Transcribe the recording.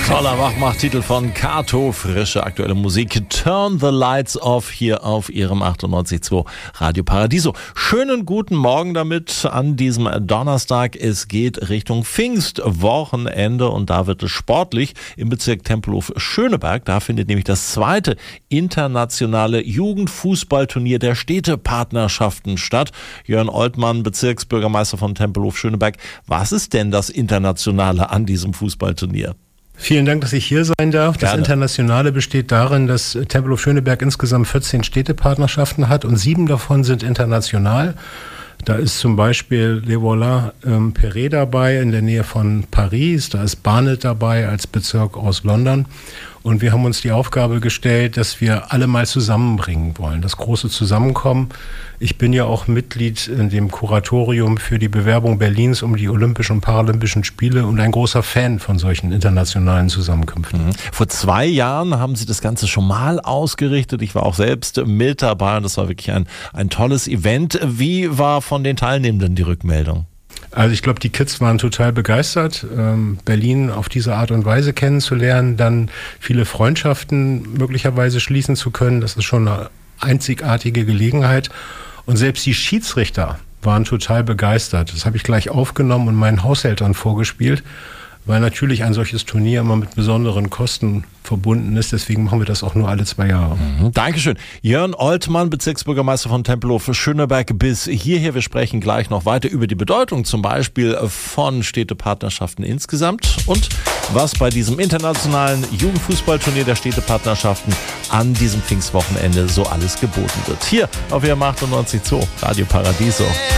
Toller Wachmachtitel von Kato, frische aktuelle Musik. Turn the Lights Off hier auf Ihrem 98.2 Radio Paradiso. Schönen guten Morgen damit an diesem Donnerstag. Es geht Richtung Pfingstwochenende und da wird es sportlich im Bezirk Tempelhof-Schöneberg. Da findet nämlich das zweite internationale Jugendfußballturnier der Städtepartnerschaften statt. Jörn Oltmann, Bezirksbürgermeister von Tempelhof-Schöneberg. Was ist denn das Internationale an diesem Fußballturnier? Vielen Dank, dass ich hier sein darf. Das Gerne. Internationale besteht darin, dass Tempelhof-Schöneberg insgesamt 14 Städtepartnerschaften hat und 7 davon sind international. Da ist zum Beispiel Le Vollin Perret dabei in der Nähe von Paris. Da ist Barnet dabei als Bezirk aus London. Und wir haben uns die Aufgabe gestellt, dass wir alle mal zusammenbringen wollen. Das große Zusammenkommen. Ich bin ja auch Mitglied in dem Kuratorium für die Bewerbung Berlins um die Olympischen und Paralympischen Spiele und ein großer Fan von solchen internationalen Zusammenkünften. Vor 2 Jahren haben Sie das Ganze schon mal ausgerichtet. Ich war auch selbst mit dabei und das war wirklich ein tolles Event. Wie war von den Teilnehmenden die Rückmeldung? Also ich glaube, die Kids waren total begeistert, Berlin auf diese Art und Weise kennenzulernen, dann viele Freundschaften möglicherweise schließen zu können. Das ist schon eine einzigartige Gelegenheit. Und selbst die Schiedsrichter waren total begeistert. Das habe ich gleich aufgenommen und meinen Haushältern vorgespielt, weil natürlich ein solches Turnier immer mit besonderen Kosten verbunden ist. Deswegen machen wir das auch nur alle 2 Jahre. Dankeschön. Jörn Oltmann, Bezirksbürgermeister von Tempelhof-Schöneberg, bis hierher. Wir sprechen gleich noch weiter über die Bedeutung zum Beispiel von Städtepartnerschaften insgesamt und was bei diesem internationalen Jugendfußballturnier der Städtepartnerschaften an diesem Pfingstwochenende so alles geboten wird. Hier auf Ihrem 98.2 Radio Paradiso.